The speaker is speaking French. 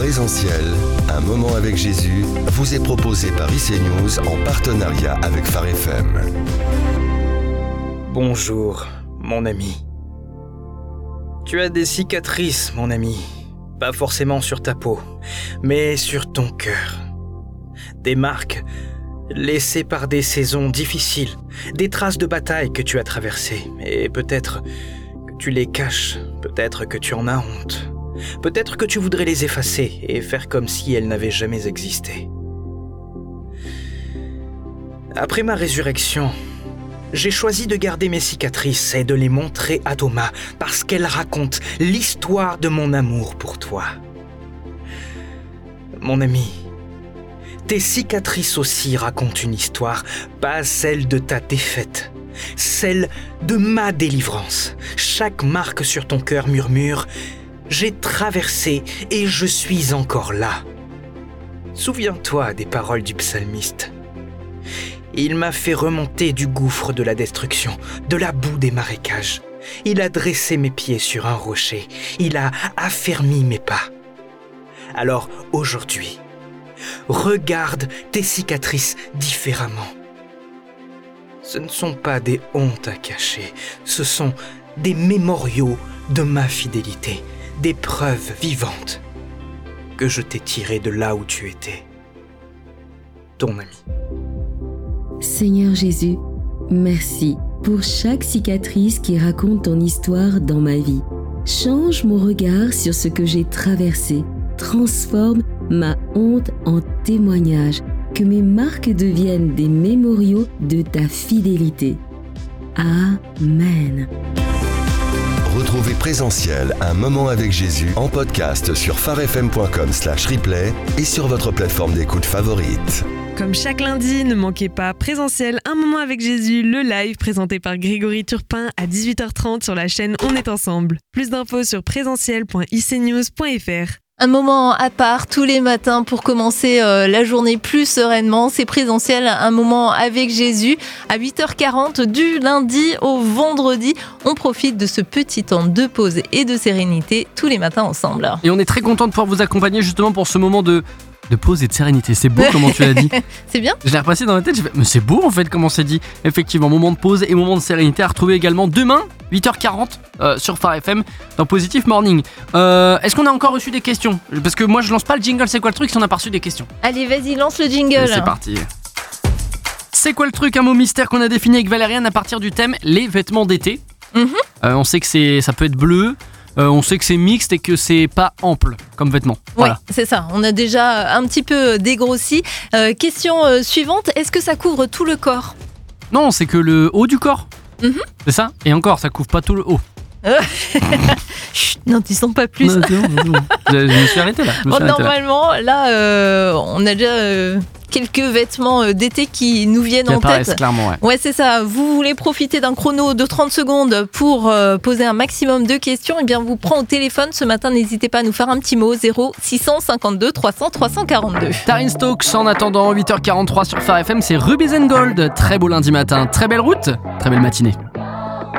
Présentiel, un moment avec Jésus, vous est proposé par ICNews en partenariat avec Phare FM. Bonjour, mon ami. Tu as des cicatrices, mon ami. Pas forcément sur ta peau, mais sur ton cœur. Des marques laissées par des saisons difficiles, des traces de bataille que tu as traversées. Et peut-être que tu les caches, peut-être que tu en as honte. Peut-être que tu voudrais les effacer et faire comme si elles n'avaient jamais existé. Après ma résurrection, j'ai choisi de garder mes cicatrices et de les montrer à Thomas parce qu'elles racontent l'histoire de mon amour pour toi. Mon ami, tes cicatrices aussi racontent une histoire, pas celle de ta défaite, celle de ma délivrance. Chaque marque sur ton cœur murmure « J'ai traversé et je suis encore là ». Souviens-toi des paroles du psalmiste. Il m'a fait remonter du gouffre de la destruction, de la boue des marécages. Il a dressé mes pieds sur un rocher. Il a affermi mes pas. Alors aujourd'hui, regarde tes cicatrices différemment. Ce ne sont pas des hontes à cacher, ce sont des mémoriaux de ma fidélité, des preuves vivantes que je t'ai tirées de là où tu étais. Ton ami. Seigneur Jésus, merci pour chaque cicatrice qui raconte ton histoire dans ma vie. Change mon regard sur ce que j'ai traversé. Transforme ma honte en témoignage. Que mes marques deviennent des mémoriaux de ta fidélité. Amen. Retrouvez Présentiel, un moment avec Jésus en podcast sur pharefm.com/replay et sur votre plateforme d'écoute favorite. Comme chaque lundi, ne manquez pas Présentiel, un moment avec Jésus, le live présenté par Grégory Turpin à 18h30 sur la chaîne On est ensemble. Plus d'infos sur présentiel.icnews.fr. Un moment à part tous les matins pour commencer la journée plus sereinement. C'est Présentiel, un moment avec Jésus. À 8h40 du lundi au vendredi, on profite de ce petit temps de pause et de sérénité tous les matins ensemble. Et on est très content de pouvoir vous accompagner justement pour ce moment de pause et de sérénité. C'est beau comment tu l'as dit. C'est bien. Je l'ai repassé dans la tête, j'ai fait, mais c'est beau en fait comment c'est dit. Effectivement, moment de pause et moment de sérénité à retrouver également demain, 8h40 sur Phare FM dans Positive Morning. Est-ce qu'on a encore reçu des questions ? Parce que moi je lance pas le jingle, c'est quoi le truc si on a pas reçu des questions ? Allez, vas-y, lance le jingle. Allez, c'est parti. C'est quoi le truc ? Un mot mystère qu'on a défini avec Valériane à partir du thème les vêtements d'été. On sait que ça peut être bleu. On sait que c'est mixte et que c'est pas ample comme vêtement. Voilà. Oui, c'est ça. On a déjà un petit peu dégrossi. Question suivante, est-ce que ça couvre tout le corps ? Non, c'est que le haut du corps. C'est ça ? Et encore, ça couvre pas tout le haut. Chut, n'en disons pas plus. Non. Je me suis arrêté là. Normalement, là, on a déjà quelques vêtements d'été qui nous viennent en tête. Clairement, ouais, c'est ça. Vous voulez profiter d'un chrono de 30 secondes pour poser un maximum de questions ? Eh bien, on vous prend au téléphone ce matin. N'hésitez pas à nous faire un petit mot. 0652 300 342. Taryn Stokes, en attendant 8h43 sur Phare FM, c'est Rubies and Gold. Très beau lundi matin, très belle route, très belle matinée.